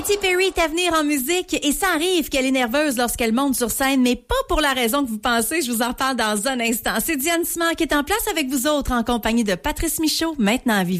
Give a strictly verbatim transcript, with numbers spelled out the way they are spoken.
Katy Perry est à venir en musique et ça arrive qu'elle est nerveuse lorsqu'elle monte sur scène, mais pas pour la raison que vous pensez. Je vous en parle dans un instant. C'est Diane Simard qui est en place avec vous autres en compagnie de Patrice Michaud, maintenant à Vivre.